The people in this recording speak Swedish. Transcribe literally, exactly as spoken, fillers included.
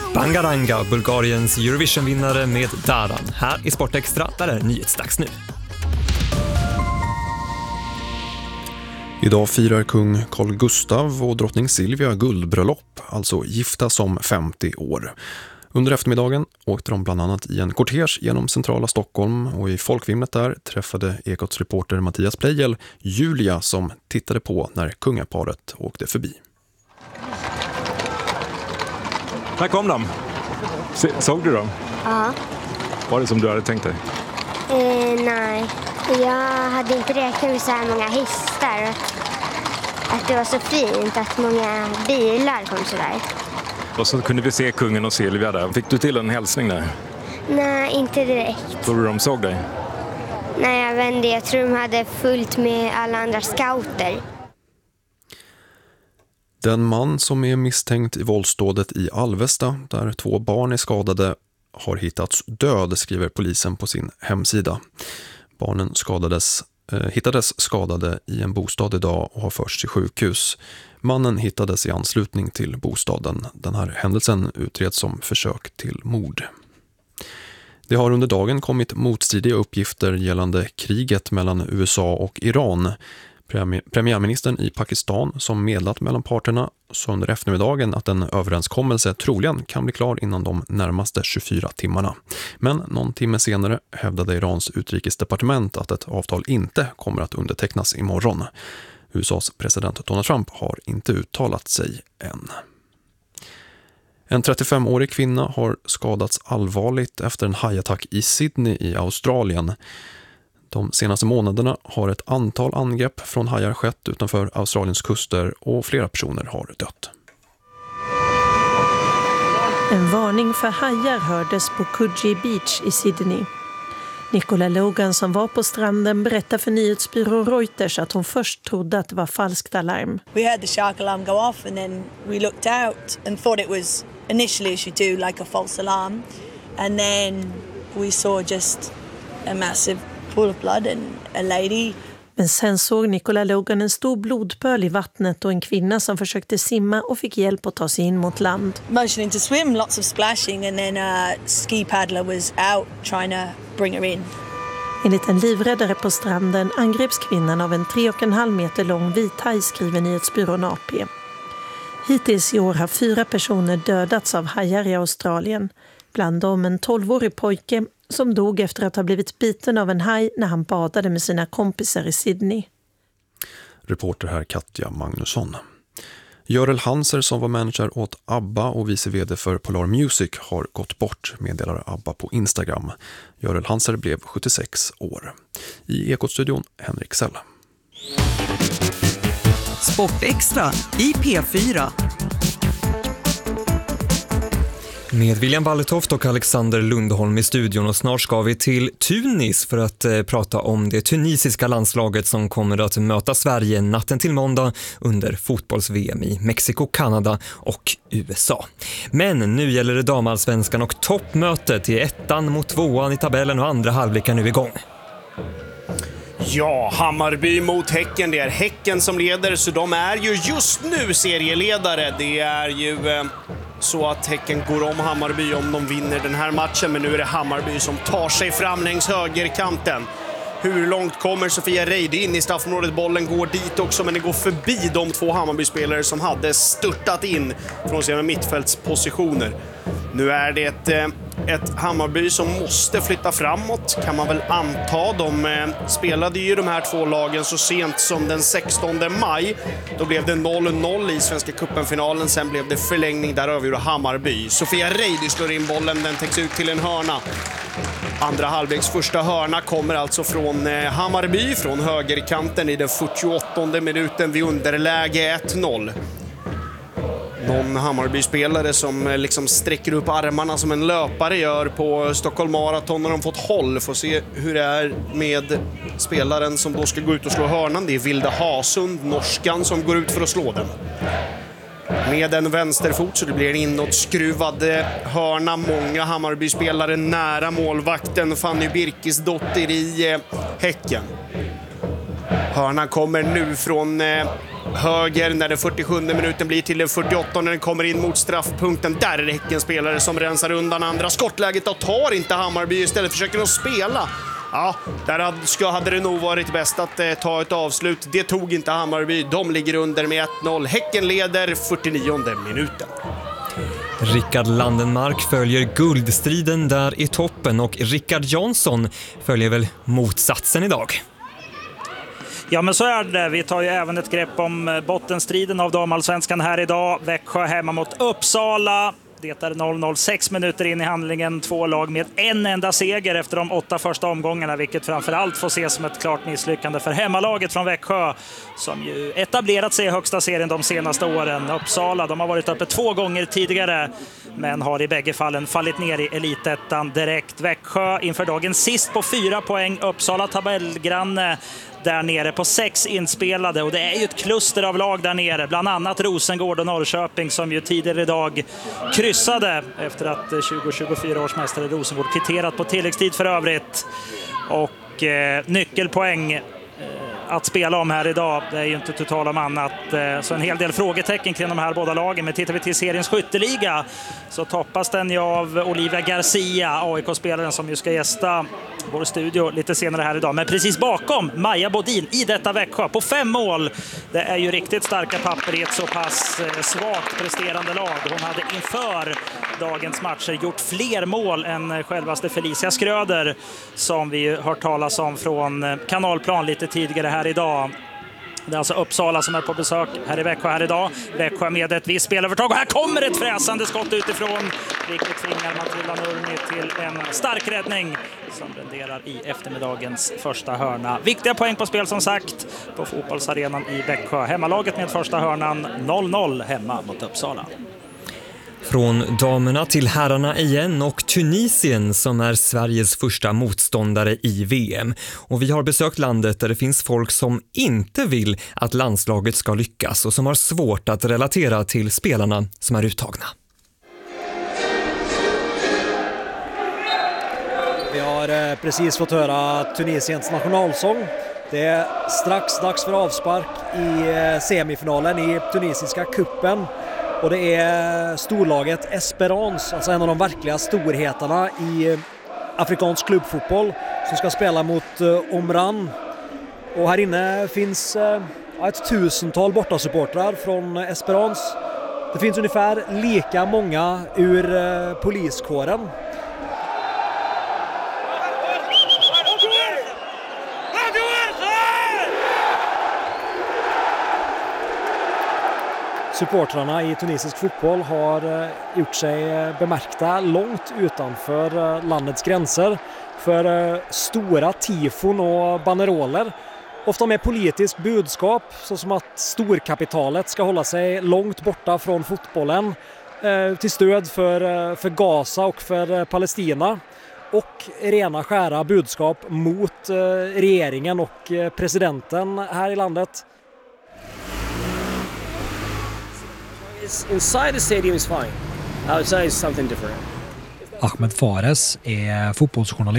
Bangaranga, Bulgariens Eurovision-vinnare med Daran. Här i Sportextra, där är nyhetsdags nu. Idag firar kung Carl Gustaf och drottning Silvia guldbröllop, alltså gifta som femtio år. Under eftermiddagen åkte de bland annat i en kortege genom centrala Stockholm och i folkvimlet där träffade Ekots reporter Mattias Pleijel Julia som tittade på när kungaparet åkte förbi. Här kom de. Såg du dem? Ja. Var det som du hade tänkt dig? Eh, nej, jag hade inte räknat med så här många hästar. Att, att det var så fint att många bilar kom så där. Och så kunde vi se kungen och Silvia där. Fick du till en hälsning där? Nej, inte direkt. Tror du de såg dig? Nej, jag vet inte. Jag tror de hade fullt med alla andra scouter. Den man som är misstänkt i våldsdådet i Alvesta, där två barn är skadade, har hittats död, skriver polisen på sin hemsida. Barnen skadades, eh, hittades skadade i en bostad idag och har förts till sjukhus. Mannen hittades i anslutning till bostaden. Den här händelsen utreds som försök till mord. Det har under dagen kommit motstridiga uppgifter gällande kriget mellan U S A och Iran. Premiärministern i Pakistan som medlat mellan parterna sa under eftermiddagen att en överenskommelse troligen kan bli klar inom de närmaste tjugofyra timmarna. Men någon timme senare hävdade Irans utrikesdepartement att ett avtal inte kommer att undertecknas imorgon. U S A:s president Donald Trump har inte uttalat sig än. En trettiofemårig kvinna har skadats allvarligt efter en hajattack i Sydney i Australien. De senaste månaderna har ett antal angrepp från hajar skett utanför Australiens kuster och flera personer har dött. En varning för hajar hördes på Coogee Beach i Sydney. Nicola Logan som var på stranden berättar för nyhetsbyrå Reuters att hon först trodde att det var falskt alarm. We heard the shark alarm go off and then we looked out and thought it was initially as you do like a false alarm, and then we saw just a massive pool of blood and a lady. Men sen såg Nicola Logan en stor blodpöl i vattnet och en kvinna som försökte simma och fick hjälp att ta sig in mot land. Motioning to swim, lots of splashing, and then a ski paddler was out trying to bring her in. Enligt en livräddare på stranden angreps kvinnan av en tre och en halv meter lång vithaj, skriver nyhetsbyrån A P. Hittills i år har fyra personer dödats av hajar i Australien. Bland dem en tolvårig pojke som dog efter att ha blivit biten av en haj när han badade med sina kompisar i Sydney. Reporter här Katja Magnusson. Görel Hanser som var manager åt ABBA och vice vd för Polar Music har gått bort, meddelar ABBA på Instagram. Görel Hanser blev sjuttiosex år. I Ekot-studion Henrik Sell. Sportextra i P fyra. Med William Wallertoft och Alexander Lundholm i studion, och snart ska vi till Tunis för att eh, prata om det tunisiska landslaget som kommer att möta Sverige natten till måndag under fotbolls-V M i Mexiko, Kanada och U S A. Men nu gäller det damallsvenskan och toppmötet i ettan mot tvåan i tabellen och andra halvlekar nu igång. Ja, Hammarby mot Häcken. Det är Häcken som leder, så de är ju just nu serieledare. Det är ju eh, så att Häcken går om Hammarby om de vinner den här matchen. Men nu är det Hammarby som tar sig fram längs högerkanten. Hur långt kommer Sofia Reide in i straffområdet? Bollen går dit också, men det går förbi de två Hammarby-spelare som hade störtat in från sina mittfältspositioner. Nu är det ett, ett Hammarby som måste flytta framåt, kan man väl anta. De spelade ju de här två lagen så sent som den sextonde maj. Då blev det noll noll i Svenska cupen-finalen. Sen blev det förlängning, där avgjorde Hammarby. Sofia Reide slår in bollen, den täcks ut till en hörna. Andra halvleks första hörna kommer alltså från Hammarby, från högerkanten i den fyrtioåttonde minuten vid underläge ett noll. Någon Hammarby-spelare som liksom sträcker upp armarna som en löpare gör på Stockholm Marathon när de fått håll. Får se hur det är med spelaren som då ska gå ut och slå hörnan. Det är Vilde Hasund, norskan, som går ut för att slå den. Med en vänsterfot, så det blir en inåtskruvad hörna. Många Hammarby-spelare nära målvakten Fanny Birkisdotter i Häcken. Hörnan kommer nu från höger när den fyrtiosjunde minuten blir till den fyrtioåttonde när den kommer in mot straffpunkten. Där är det Häckens spelare som rensar undan andra skottläget och tar inte Hammarby, istället försöker de spela. Ja, där hade, hade det nog varit bäst att eh, ta ett avslut. Det tog inte Hammarby. De ligger under med ett noll. Häcken leder fyrtionionde minuten. Rickard Landenmark följer guldstriden där i toppen och Rickard Jansson följer väl motsatsen idag. Ja, men så är det. Vi tar ju även ett grepp om bottenstriden av damallsvenskan här idag. Växjö hemma mot Uppsala. Det är noll noll, sex minuter in i handlingen. Två lag med en enda seger efter de åtta första omgångarna, vilket framförallt får ses som ett klart misslyckande för hemmalaget från Växjö, som ju etablerat sig i högsta serien de senaste åren. Uppsala, de har varit uppe två gånger tidigare, men har i bägge fallen fallit ner i elitettan direkt. Växjö inför dagen sist på fyra poäng. Uppsala tabellgranne där nere på sex inspelade, och det är ju ett kluster av lag där nere, bland annat Rosengård och Norrköping, som ju tidigare idag kryssade efter att tjugo tjugofyra års mästare Rosengård kvitterat på tilläggstid för övrigt. Och eh, nyckelpoäng eh, att spela om här idag, det är ju inte total om annat. Eh, så en hel del frågetecken kring de här båda lagen, men tittar vi till seriens skytteliga så toppas den ju av Olivia Garcia, A I K-spelaren som ju ska gästa vår studio lite senare här idag. Men precis bakom Maja Bodin i detta Växjö på fem mål. Det är ju riktigt starka papper i ett så pass svagt presterande lag. Hon hade inför dagens matcher gjort fler mål än självaste Felicia Skröder, som vi hört talas om från Kanalplan lite tidigare här idag. Det är alltså Uppsala som är på besök här i Växjö här idag. Växjö med ett visst spelövertag. Och här kommer ett fräsande skott utifrån, vilket tvingar Matilda Nurmi till en stark räddning som renderar i eftermiddagens första hörna. Viktiga poäng på spel som sagt på fotbollsarenan i Växjö. Hemmalaget med första hörnan noll noll hemma mot Uppsala. Från damerna till herrarna igen och Tunisien som är Sveriges första motståndare i V M. Och vi har besökt landet där det finns folk som inte vill att landslaget ska lyckas och som har svårt att relatera till spelarna som är uttagna. Vi har precis fått höra Tunisiens nationalsång. Det är strax dags för avspark i semifinalen i tunisiska kuppen. Och det är storlaget Esperance, alltså en av de verkliga storheterna i afrikansk klubbfotboll, som ska spela mot Omran. Och här inne finns ett tusental bortasupportrar från Esperance. Det finns ungefär lika många ur poliskåren. Supportrarna i tunisisk fotboll har gjort sig bemärkta långt utanför landets gränser för stora tifon och banderoler, ofta med politiskt budskap såsom att storkapitalet ska hålla sig långt borta från fotbollen till stöd för, för Gaza och för Palestina, och rena skära budskap mot regeringen och presidenten här i landet. Inside the stadium is fine. Outside is something different. Ahmed Fares är fotbollsjournalist